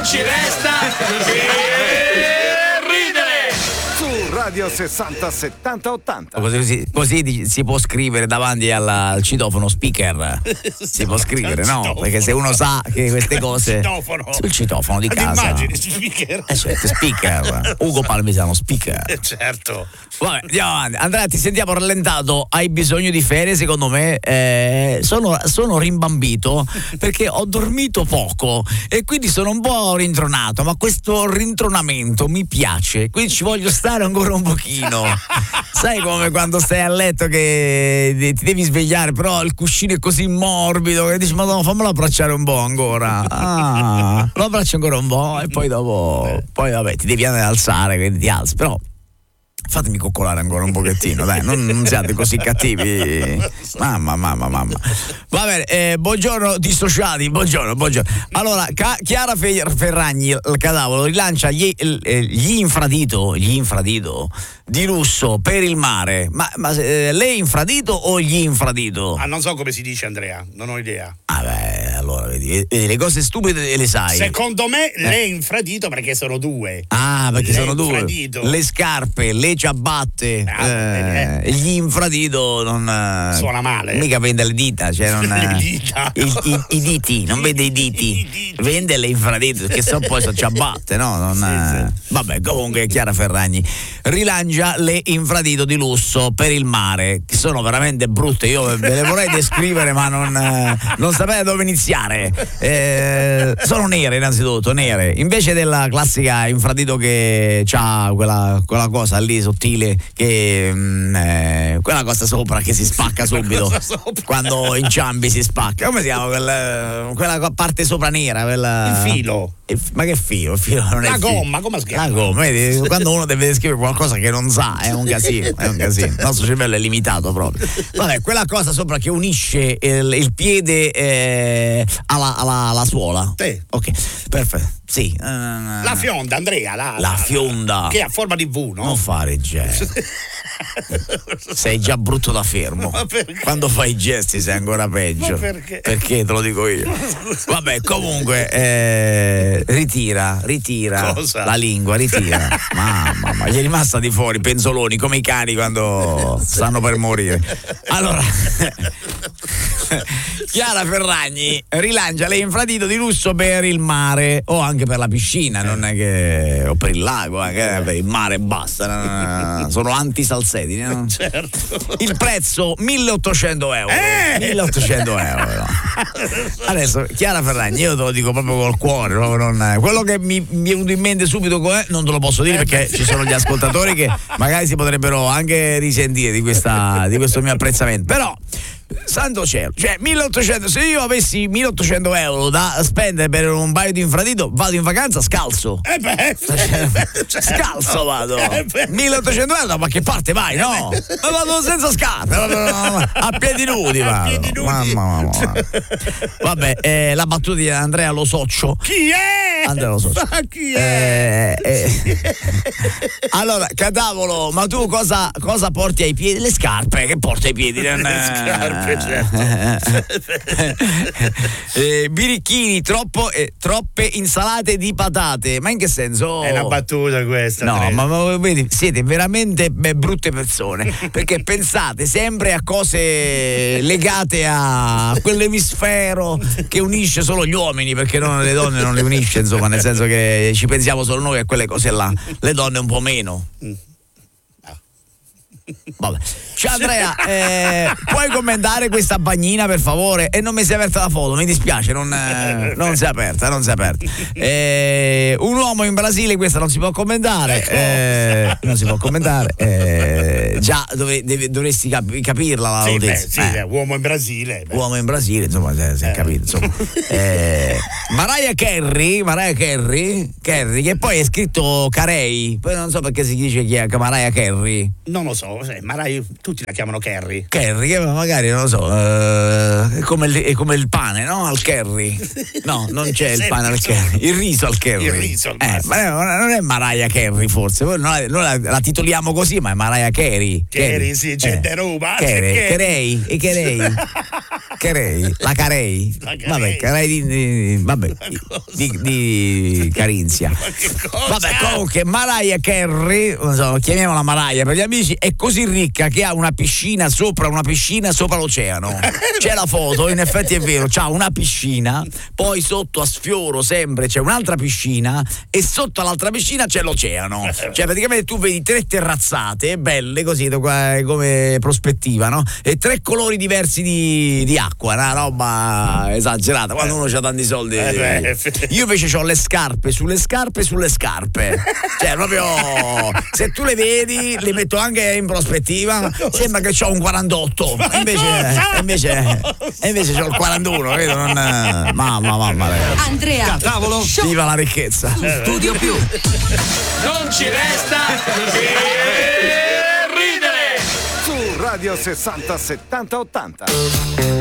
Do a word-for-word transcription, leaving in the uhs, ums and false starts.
ci resta che ridere. Su Radio sessanta settanta ottanta. Così, così si può scrivere davanti alla, al citofono speaker. Si può scrivere, no? Perché se uno sa che queste cose citofono. sul citofono di casa. Immagini, speaker. Eh certo, speaker. Ugo Palmisano, speaker. Eh certo. Vabbè, andiamo avanti. Andrea, ti sentiamo rallentato, hai bisogno di ferie secondo me. Eh, sono, sono rimbambito perché ho dormito poco e quindi sono un po' rintronato, ma questo rintronamento mi piace, quindi ci voglio stare ancora un pochino. Sai come quando stai a letto che ti devi svegliare, però il cuscino è così morbido che dici madonna, fammelo abbracciare un po' ancora. Ah, lo abbraccio ancora un po' e poi dopo poi vabbè ti devi andare ad alzare, quindi ti alzi, però fatemi coccolare ancora un pochettino, dai, non, non siate così cattivi. Mamma, mamma, mamma. Va bene, eh, buongiorno dissociati, buongiorno, buongiorno. Allora, Ca- Chiara Ferragni, il cadavolo, rilancia gli, gli infradito, gli infradito di lusso per il mare. Ma, ma eh, lei infradito o gli infradito? Ah, non so come si dice, Andrea, non ho idea. Ah beh, allora vedi, vedi le cose stupide le sai. Secondo me eh. lei infradito perché sono due. Ah, perché lei sono due. Infradito. Le scarpe, le ciabatte, Ah, eh, eh. gli infradito non suona male. Mica vende le dita, cioè non le dita. I, i, i diti, non vende i diti. I diti. Vende le infradito, che so poi sono ciabatte, no? Non, sì, sì. Vabbè, comunque Chiara Ferragni rilancia le infradito di lusso per il mare, che sono veramente brutte. Io ve le vorrei descrivere, ma non, non saprei dove iniziare. Eh, sono nere innanzitutto, nere. Invece della classica infradito che c'ha quella, quella cosa lì sottile, che mh, eh, quella cosa sopra che si spacca subito quando inciampi si spacca. Come si chiama quella, quella parte sopra nera? Quella... Il filo. Il, ma che filo? Il filo non la è gomma, filo. come si chiama? La gomma, vedi? Quando uno deve descrivere qualcosa che non sa, è un casino, è un casino. Il nostro cervello è limitato proprio. Vabbè, quella cosa sopra che unisce il, il piede eh, alla, alla, alla suola. Sì. Ok, perfetto. Sì. Uh, la fionda, Andrea. La, la, la fionda. Che è a forma di V, no? Non fare gesti. Sei già brutto da fermo. Quando fai i gesti sei ancora peggio. Ma perché? Perché te lo dico io. Vabbè, comunque eh, ritira, ritira Cosa? la lingua, ritira. Mamma, ma gli è rimasta di fuori penzoloni come i cani quando stanno per morire. Allora Chiara Ferragni rilancia le infradito di lusso per il mare o anche per la piscina, non è che o per il lago, anche per il mare basta. Sono antisalsedini, no? Certo. Il prezzo milleottocento euro. Eh! milleottocento euro. Adesso Chiara Ferragni, io te lo dico proprio col cuore, proprio non, quello che mi, mi è venuto in mente subito non te lo posso dire perché ci sono gli ascoltatori che magari si potrebbero anche risentire di questa di questo mio apprezzamento. Però santo cielo, cioè milleottocento, se io avessi milleottocento euro da spendere per un paio di infradito, vado in vacanza scalzo. Eh beh, cioè, scalzo vado. Eh milleottocento euro, da qualche parte vai, no? Ma vado senza scarpe, a piedi nudi, a piedi nudi. Mamma, mamma, mamma. Vabbè, eh, la battuta di Andrea Lo Soccio. Chi è? Andrea Lo Soccio. Ma chi è? Eh, eh. Allora, cadavolo, ma tu cosa, cosa porti ai piedi? Le scarpe che porti ai piedi? Le scarpe. Certo. eh, birichini, troppo, eh, troppe insalate di patate. Ma in che senso? È una battuta questa. No, ma, ma vedi, siete veramente beh, brutte persone perché pensate sempre a cose legate a quell'emisfero che unisce solo gli uomini, perché non le donne non le unisce, insomma, nel senso che ci pensiamo solo noi a quelle cose là, le donne un po' meno. Vabbè. Ciao Andrea, eh, puoi commentare questa bagnina per favore? E non mi si è aperta la foto, mi dispiace, non, eh, non si è aperta, non si è aperta. Eh, un uomo in Brasile, questa non si può commentare, eh, non si può commentare. Eh, già dove, deve, dovresti cap- capirla la sì, notizia. Beh, sì, eh. uomo in Brasile. Beh. Uomo in Brasile, insomma, si è eh. capito. Insomma. Eh, Mariah Carey, Mariah Carey, Carey, che poi è scritto Carey, poi non so perché si dice chi è Mariah Carey. Non lo so, Mariah, tutti la chiamano Carey. Carey, che magari non lo so, uh, è, come il, è come il pane, no? Al curry. No, non c'è il pane al curry. Il riso al curry. Il riso al eh, ma non è Mariah Carey forse, noi la, la, la titoliamo così, ma è Mariah Carey. Carey, sì, c'è eh. de roba. Carey, Carey, e Carey. Carei, la Carei. La Carei. Vabbè, Carei di, di, vabbè, di, di Carinzia. Vabbè, comunque Mariah Carey, non so, chiamiamola Mariah per gli amici, è così ricca che ha una piscina sopra una piscina sopra l'oceano. C'è la foto, in effetti è vero, c'ha una piscina, poi sotto a sfioro sempre c'è un'altra piscina e sotto l'altra piscina c'è l'oceano. Cioè praticamente tu vedi tre terrazzate belle così come prospettiva, no? E tre colori diversi di, di acqua, una roba esagerata quando uno ha tanti soldi. Io invece ho le scarpe sulle scarpe sulle scarpe, cioè proprio se tu le vedi le metto anche in prospettiva, sembra che ho un quarantotto, invece invece invece c'ho il quarantuno, vedo? Non, mamma mamma ragazzi. Andrea, Tavolo. Viva la ricchezza. Studio Più. Non ci resta che ridere. Su Radio sessanta settanta ottanta.